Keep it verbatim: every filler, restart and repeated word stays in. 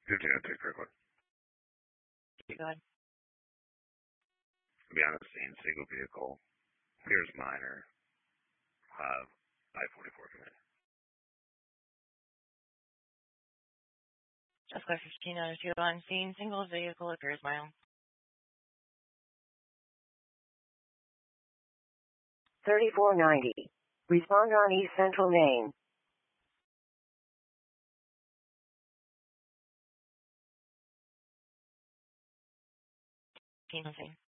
fifteen oh two, correct one. Go ahead. Be on the scene, single vehicle. Here's minor. Uh, I forty-four commit. Just by fifteen oh two on scene, single vehicle appears mild. thirty-four ninety. Respond on East Central Main. Scene on scene.